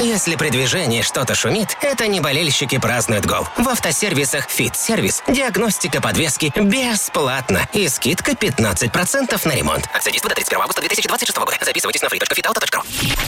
Если при движении что-то шумит, это не болельщики празднуют гол. В автосервисах «Фит-сервис» диагностика подвески бесплатно и скидка 15% на ремонт. Акция действует до 31 августа 2026 года. Записывайтесь на free.fitauto.ru.